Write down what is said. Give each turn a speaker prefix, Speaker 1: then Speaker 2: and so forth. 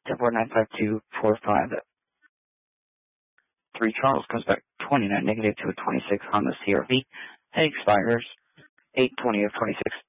Speaker 1: 10-4 952-45. 3 Charles comes back 29 negative to a 26 Honda CRV. Expires 8/20 of 26.